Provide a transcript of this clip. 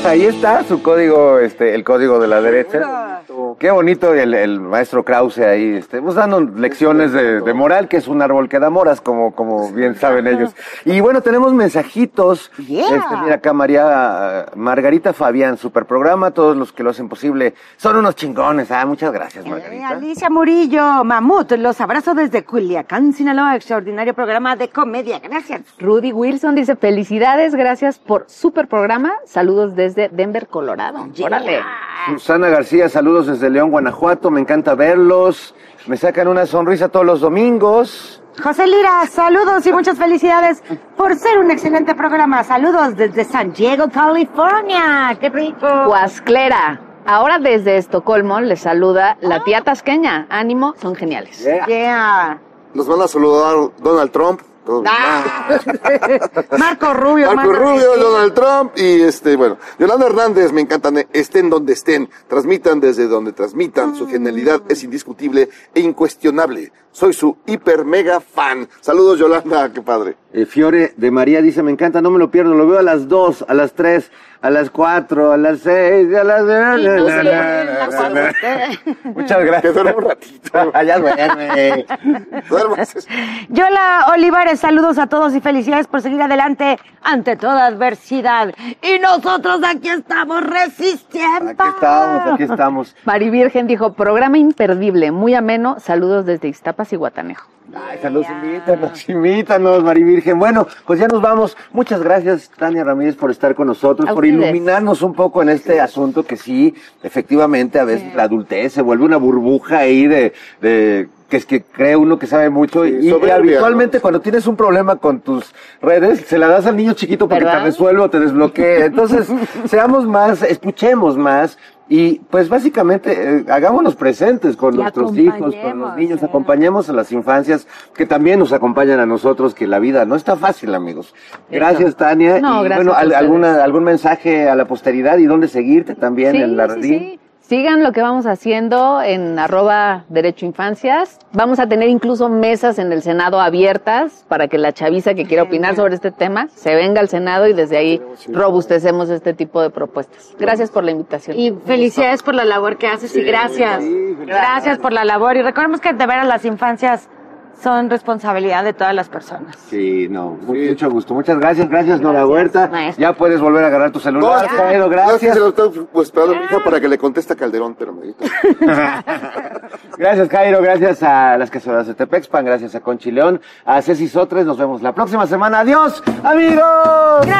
Ahí está su código, el código de la derecha. Qué bonito el maestro Krause ahí, pues dando lecciones de moral, que es un árbol que da moras, como bien saben ellos. Y bueno, tenemos mensajitos. Mira acá Margarita Fabián, super programa, todos los que lo hacen posible son unos chingones. Muchas gracias, Margarita. Alicia Murillo, Mamut, los abrazo desde Culiacán, Sinaloa, extraordinario programa de comedia, gracias. Rudy Wilson dice, felicidades, gracias por super programa, saludos desde Denver, Colorado. Órale. Susana García, saludos desde León, Guanajuato, me encanta verlos, me sacan una sonrisa todos los domingos. José Lira, saludos y muchas felicidades por ser un excelente programa. Saludos desde San Diego, California. ¡Qué rico! Huasclera, ahora desde Estocolmo les saluda la tía tasqueña. Ánimo, son geniales. Yeah. Nos van a saludar Donald Trump. Marco Rubio, Donald Trump y bueno, Yolanda Hernández, me encantan, estén donde estén, transmitan desde donde transmitan, su genialidad es indiscutible e incuestionable. Soy su hiper mega fan. Saludos, Yolanda, qué padre. Fiore de María dice, me encanta, no me lo pierdo, lo veo a las 2, a las 3, a las 4, a las 6, a las... Muchas gracias. Que duerma un ratito. Ya duerme. Yola Olivares, saludos a todos y felicidades por seguir adelante ante toda adversidad. Y nosotros aquí estamos resistiendo. Aquí estamos. Mari Virgen dijo, programa imperdible, muy ameno, saludos desde Iztapas y Guatanejo. Ay, saludos, invítanos, Mari Virgen. Bueno, pues ya nos vamos. Muchas gracias, Tania Ramírez, por estar con nosotros, por iluminarnos un poco en este asunto que sí, efectivamente, a veces la adultez se vuelve una burbuja ahí de que es que cree uno que sabe mucho y habitualmente cuando tienes un problema con tus redes, se la das al niño chiquito para que te resuelva o te desbloquee. Entonces, seamos más, escuchemos más y pues básicamente hagámonos presentes con nuestros hijos, con los niños, acompañemos a las infancias que también nos acompañan a nosotros, que la vida no está fácil, amigos. Gracias, Tania. No, y gracias bueno, algún mensaje a la posteridad y dónde seguirte también en la red. Sí. Sigan lo que vamos haciendo en @derechoinfancias. Vamos a tener incluso mesas en el Senado abiertas para que la chaviza que quiera opinar sobre este tema se venga al Senado y desde ahí robustecemos este tipo de propuestas. Gracias por la invitación. Y felicidades por la labor que haces y gracias. Gracias por la labor. Y recordemos que de veras las infancias son responsabilidad de todas las personas. Sí, mucho gusto. Muchas gracias, Nora Huerta. Maestro. Ya puedes volver a agarrar tu celular. Jairo, gracias. Lo estoy esperando a mi hija para que le conteste a Calderón, pero me Gracias, Jairo. Gracias a las caseras de Tepexpan. Gracias a Conchi León. A Ceci Sotres. Nos vemos la próxima semana. ¡Adiós, amigos! Gracias.